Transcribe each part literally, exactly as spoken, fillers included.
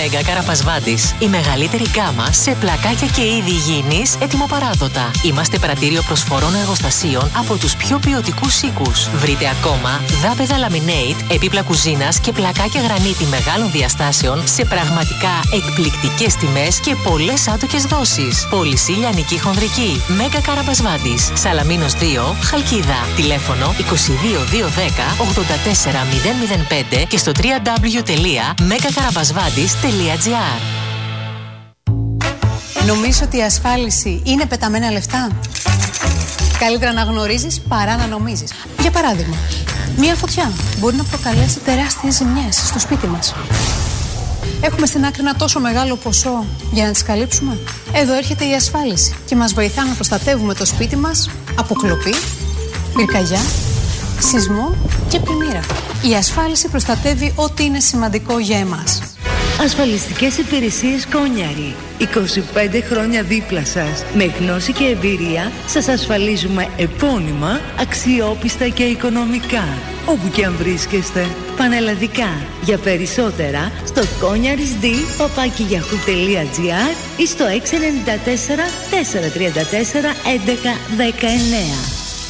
Μέγα Καραπασβάντης. Η μεγαλύτερη γκάμα σε πλακάκια και είδη υγιεινής ετοιμοπαράδοτα. Είμαστε πρατήριο προσφορών εργοστασίων από τους πιο ποιοτικούς οίκους. Βρείτε ακόμα δάπεδα laminate, επίπλα κουζίνας και πλακάκια γρανίτη μεγάλων διαστάσεων σε πραγματικά εκπληκτικές τιμές και πολλές άτοκες δόσεις. Πώληση λιανική χονδρική. Μέγα Καραπασβάντης. Σαλαμίνος δύο, Χαλκίδα. Τηλέφωνο είκοσι δύο διακόσια δέκα ογδόντα τέσσερα μηδέν μηδέν πέντε και στο double-u double-u double-u τελεία μέγα καραπασβάντης τελεία τζι άρ. Νομίζω ότι η ασφάλιση είναι πεταμένα λεφτά. Καλύτερα να γνωρίζεις παρά να νομίζεις. Για παράδειγμα, μία φωτιά μπορεί να προκαλέσει τεράστιες ζημιές στο σπίτι μας. Έχουμε στην άκρη ένα τόσο μεγάλο ποσό για να τις καλύψουμε. Εδώ έρχεται η ασφάλιση και μας βοηθά να προστατεύουμε το σπίτι μας από κλοπή, πυρκαγιά, σεισμό και πλημμύρα. Η ασφάλιση προστατεύει ό,τι είναι σημαντικό για εμάς. Ασφαλιστικές υπηρεσίες Κόνιαρη. είκοσι πέντε χρόνια δίπλα σας. Με γνώση και εμπειρία σας ασφαλίζουμε επώνυμα, αξιόπιστα και οικονομικά. Όπου και αν βρίσκεστε. Πανελλαδικά. Για περισσότερα στο κόνιαρις ντι παπάκι γιαχού τελεία τζι άρ ή στο έξι εννιά τέσσερα τέσσερα τρία τέσσερα έντεκα δεκαεννέα.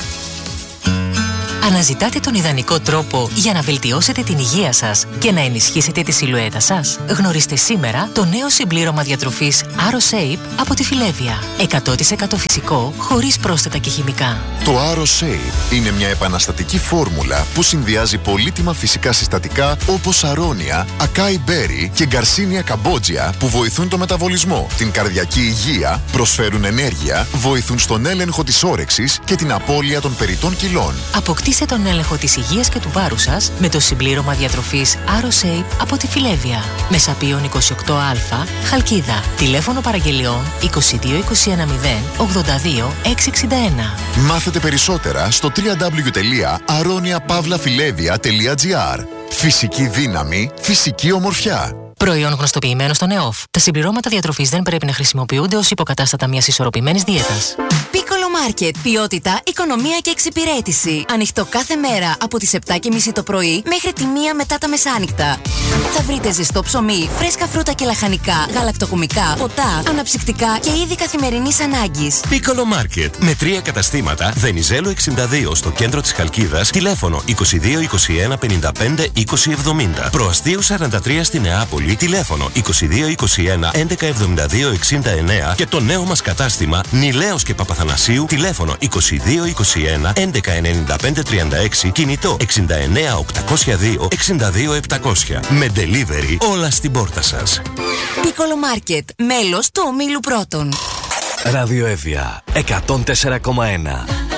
Αναζητάτε τον ιδανικό τρόπο για να βελτιώσετε την υγεία σας και να ενισχύσετε τη σιλουέτα σας? Γνωρίστε σήμερα το νέο συμπλήρωμα διατροφής AroShape από τη Φιλέβια. εκατό τοις εκατό φυσικό, χωρίς πρόσθετα και χημικά. Το AroShape είναι μια επαναστατική φόρμουλα που συνδυάζει πολύτιμα φυσικά συστατικά όπως αρώνια, ακάι μπέρι και γκαρσίνια καμπότζια που βοηθούν το μεταβολισμό, την καρδιακή υγεία, προσφέρουν ενέργεια, βοηθούν στον έλεγχο της όρεξης και την απώλεια των περιττών κιλών. Αποκτήστε τον έλεγχο της υγείας και του βάρους σας με το συμπλήρωμα διατροφής AroShape από τη Φιλέβια. Μεσαπίων είκοσι οκτώ α, Χαλκίδα. Τηλέφωνο παραγγελιών είκοσι δύο είκοσι ένα μηδέν ογδόντα δύο εξακόσια εξήντα ένα. Μάθετε περισσότερα στο double-u double-u double-u τελεία αρώνοια παύλα φιλέβια τελεία τζι άρ. Φυσική δύναμη, φυσική ομορφιά. Προϊόν γνωστοποιημένο στον ΕΟΦ. Τα συμπληρώματα διατροφής δεν πρέπει να χρησιμοποιούνται ως υποκατάστατα μιας ισορροπημένης δίαιτας. Piccolo Market. Ποιότητα, οικονομία και εξυπηρέτηση. Ανοιχτό κάθε μέρα από τις επτά και μισή το πρωί μέχρι τη μία μετά τα μεσάνυχτα. Θα βρείτε ζεστό ψωμί, φρέσκα φρούτα και λαχανικά, γαλακτοκομικά, ποτά, αναψυκτικά και είδη καθημερινής ανάγκης. Piccolo Market. Με τρία καταστήματα, Βενιζέλου εξήντα δύο στο κέντρο της Χαλκίδας, τηλέφωνο είκοσι δύο είκοσι ένα πενήντα πέντε είκοσι εβδομήντα. Προαστίου σαράντα τρία στη Νεάπολη, τηλέφωνο είκοσι δύο είκοσι ένα έντεκα εβδομήντα δύο εξήντα εννέα και το νέο μας κατάστημα Νιλέος και Παπαθανασίου, τηλέφωνο είκοσι δύο είκοσι ένα έντεκα ενενήντα πέντε τριάντα έξι, κινητό εξήντα εννέα οκτακόσια δύο εξήντα δύο επτακόσια. Με delivery όλα στην πόρτα σας. Piccolo Market. Μέλος του Ομίλου Πρώτων. Ραδιοέβεια εκατόν τέσσερα κόμμα ένα.